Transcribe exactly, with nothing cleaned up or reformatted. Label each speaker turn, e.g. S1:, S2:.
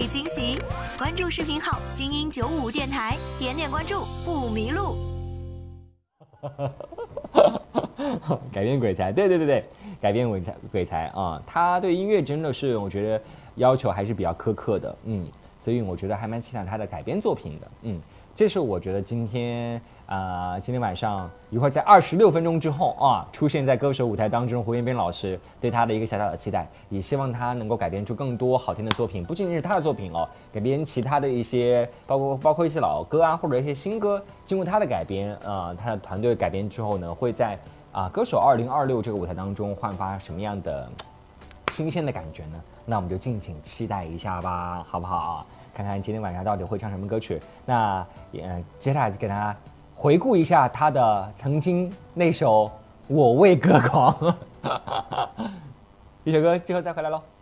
S1: 惊喜。关注视频号“精英九五电台”，点点关注不迷路。
S2: 改编鬼才，对对对对，改编鬼才鬼才啊，他对音乐真的是我觉得要求还是比较苛刻的，嗯，所以我觉得还蛮期待他的改编作品的，嗯，这是我觉得今天啊、呃，今天晚上一会儿在二十六分钟之后啊，出现在歌手舞台当中，胡彦斌老师对他的一个小小的期待，也希望他能够改编出更多好听的作品，不仅仅是他的作品哦，改编其他的一些，包括包括一些老歌啊，或者一些新歌，经过他的改编啊、呃，他的团队改编之后呢，会在啊，歌手二零二六这个舞台当中焕发什么样的新鲜的感觉呢？那我们就敬请期待一下吧，好不好？看看今天晚上到底会唱什么歌曲。那呃，接下来就给大家回顾一下他的曾经那首《我为歌狂》一首歌，之后再回来喽。